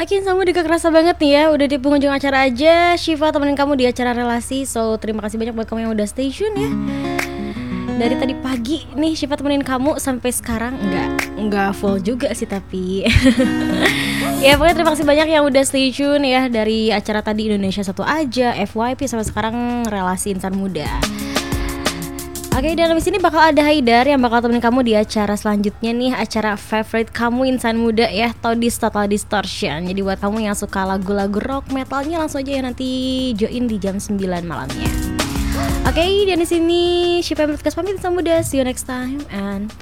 Oke, kamu udah gak kerasa banget nih ya. Udah di penghujung acara aja. Syifa temenin kamu di acara relasi. So terima kasih banyak buat kamu yang udah stay tune ya. Dari tadi pagi nih Syifa temenin kamu sampai sekarang. Enggak full juga sih tapi ya pokoknya terima kasih banyak yang udah stay tune ya. Dari acara tadi Indonesia Satu Aja, FYP, sampai sekarang Relasi Insan Muda. Oke, dan abis ini bakal ada Haidar yang bakal temenin kamu di acara selanjutnya nih. Acara favorite kamu Insan Muda ya, Todis Total Distortion. Jadi buat kamu yang suka lagu-lagu rock metalnya langsung aja ya nanti join di jam 9 malamnya. Oke, dan di sini Syifa pamit Insan Muda. See you next time and